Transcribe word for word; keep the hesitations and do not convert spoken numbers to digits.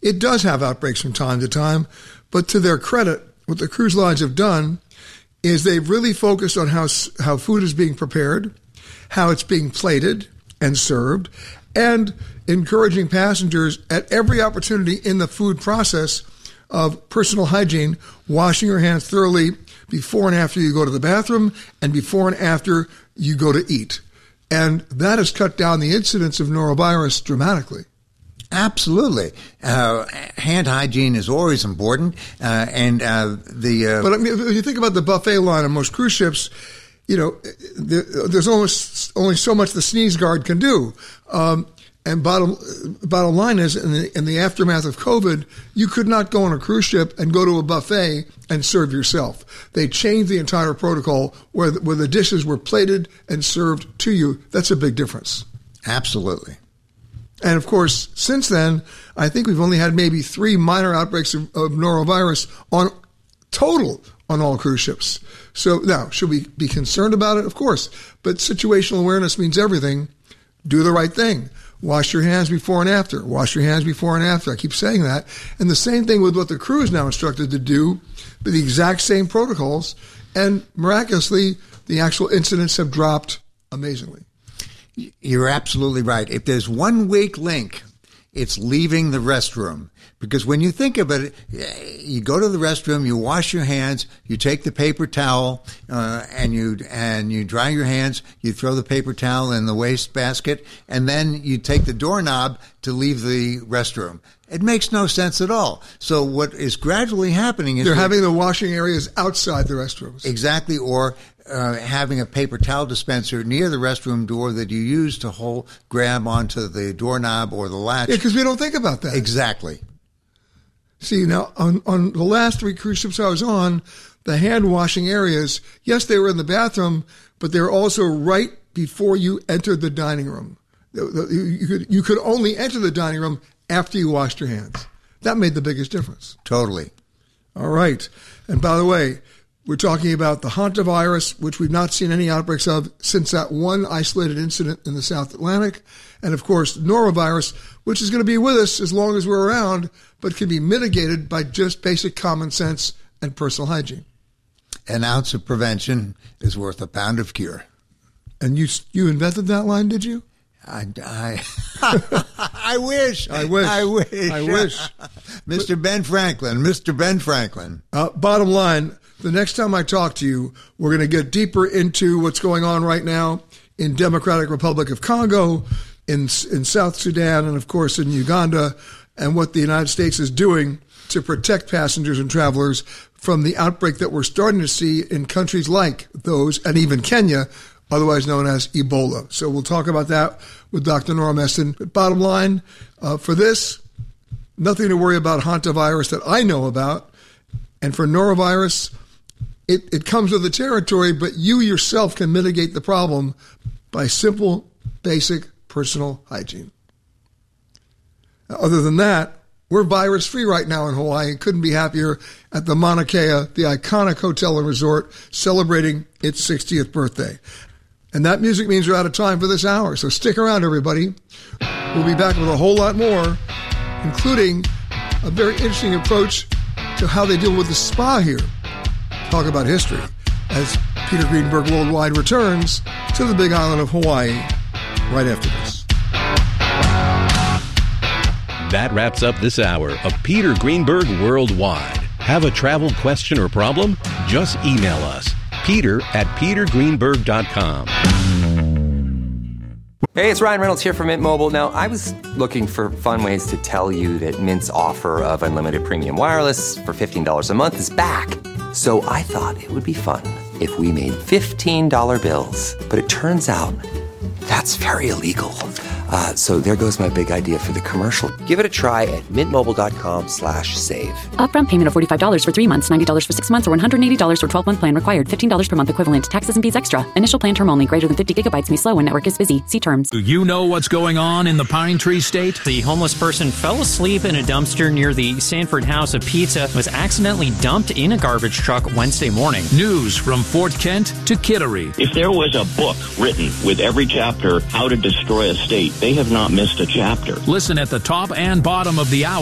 It does have outbreaks from time to time, but to their credit, what the cruise lines have done is they've really focused on how how food is being prepared, how it's being plated and served, and encouraging passengers at every opportunity in the food process of personal hygiene, washing your hands thoroughly before and after you go to the bathroom and before and after you go to eat. And that has cut down the incidence of norovirus dramatically. Absolutely. Uh, hand hygiene is always important. Uh, and uh, the... Uh, but I mean, if you think about the buffet line on most cruise ships, you know, there, there's almost only so much the sneeze guard can do. Um, and bottom bottom line is, in the, in the aftermath of COVID, you could not go on a cruise ship and go to a buffet and serve yourself. They changed the entire protocol where the, where the dishes were plated and served to you. That's a big difference. Absolutely. And of course, since then, I think we've only had maybe three minor outbreaks of, of norovirus on total on all cruise ships. So now, should we be concerned about it? Of course. But situational awareness means everything. Do the right thing. Wash your hands before and after. Wash your hands before and after. I keep saying that. And the same thing with what the crew is now instructed to do, the exact same protocols. And miraculously, the actual incidents have dropped amazingly. You're absolutely right. If there's one weak link, it's leaving the restroom. Because when you think of it, you go to the restroom, you wash your hands, you take the paper towel, uh, and you and you dry your hands, you throw the paper towel in the waste basket, and then you take the doorknob to leave the restroom. It makes no sense at all. So what is gradually happening is... They're having the washing areas outside the restrooms. Exactly, or uh, having a paper towel dispenser near the restroom door that you use to hold, grab onto the doorknob or the latch. Yeah, because we don't think about that. Exactly. See, now, on, on the last three cruise ships I was on, the hand-washing areas, yes, they were in the bathroom, but they were also right before you entered the dining room. You could, you could only enter the dining room after you washed your hands. That made the biggest difference. Totally. All right. And by the way, we're talking about the hantavirus, which we've not seen any outbreaks of since that one isolated incident in the South Atlantic. And, of course, norovirus, which is going to be with us as long as we're around, but can be mitigated by just basic common sense and personal hygiene. An ounce of prevention is worth a pound of cure. And you you invented that line, did you? I, I, I wish. I wish. I wish. I wish. Mister Ben Franklin. Mister Ben Franklin. Uh, bottom line, the next time I talk to you, we're going to get deeper into what's going on right now in Democratic Republic of Congo, in in South Sudan, and, of course, in Uganda, and what the United States is doing to protect passengers and travelers from the outbreak that we're starting to see in countries like those, and even Kenya, otherwise known as Ebola. So we'll talk about that with Doctor Nora Meston. But bottom line, uh, for this, nothing to worry about hantavirus that I know about. And for norovirus, it, it comes with the territory, but you yourself can mitigate the problem by simple, basic personal hygiene. Other than that, we're virus-free right now in Hawaii. Couldn't be happier at the Mauna Kea, the iconic hotel and resort, celebrating its sixtieth birthday. And that music means we're out of time for this hour, so stick around, everybody. We'll be back with a whole lot more, including a very interesting approach to how they deal with the spa here. Talk about history, as Peter Greenberg Worldwide returns to the big island of Hawaii right after this. That wraps up this hour of Peter Greenberg Worldwide. Have a travel question or problem? Just email us, peter at peter greenberg dot com. Hey, it's Ryan Reynolds here from Mint Mobile. Now, I was looking for fun ways to tell you that Mint's offer of unlimited premium wireless for fifteen dollars a month is back. So I thought it would be fun if we made fifteen dollar bills. But it turns out that's very illegal. Uh, so there goes my big idea for the commercial. Give it a try at mintmobile.com slash save. Upfront payment of forty-five dollars for three months, ninety dollars for six months, or one hundred eighty dollars for twelve-month plan required. fifteen dollars per month equivalent. Taxes and fees extra. Initial plan term only. Greater than fifty gigabytes may slow when network is busy. See terms. Do you know what's going on in the Pine Tree State? The homeless person fell asleep in a dumpster near the Sanford House of Pizza, was accidentally dumped in a garbage truck Wednesday morning. News from Fort Kent to Kittery. If there was a book written with every chapter how to destroy a state, they have not missed a chapter. Listen at the top and bottom of the hour